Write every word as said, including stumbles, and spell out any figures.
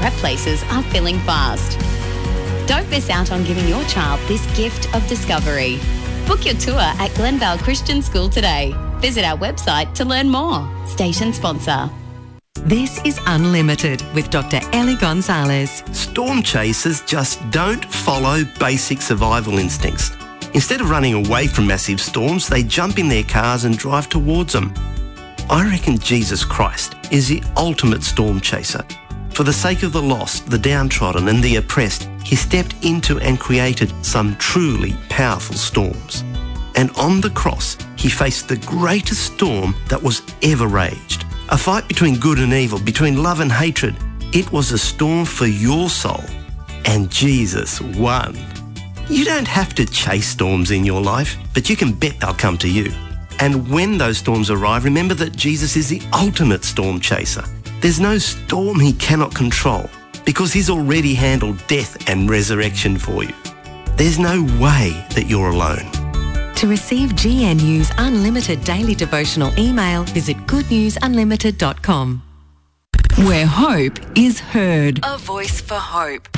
prep places are filling fast. Don't miss out on giving your child this gift of discovery. Book your tour at Glenvale Christian School today. Visit our website to learn more. Station sponsor. This is Unlimited with Doctor Ellie Gonzalez. Storm chasers just don't follow basic survival instincts. Instead of running away from massive storms, they jump in their cars and drive towards them. I reckon Jesus Christ is the ultimate storm chaser. For the sake of the lost, the downtrodden and the oppressed, he stepped into and created some truly powerful storms. And on the cross, he faced the greatest storm that was ever raged. A fight between good and evil, between love and hatred. It was a storm for your soul. And Jesus won. You don't have to chase storms in your life, but you can bet they'll come to you. And when those storms arrive, remember that Jesus is the ultimate storm chaser. There's no storm he cannot control because he's already handled death and resurrection for you. There's no way that you're alone. To receive G N U's unlimited daily devotional email, visit good news unlimited dot com. Where hope is heard. A voice for hope.